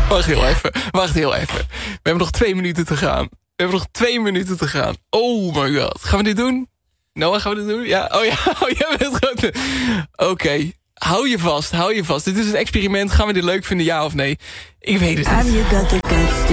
Wacht heel even. We hebben nog 2 minuten te gaan. Oh my god. Gaan we dit doen? Noah, gaan we dit doen? Ja, oh ja, jij bent goed. Oké. Hou je vast. Dit is een experiment. Gaan we dit leuk vinden, ja of nee? Ik weet het niet.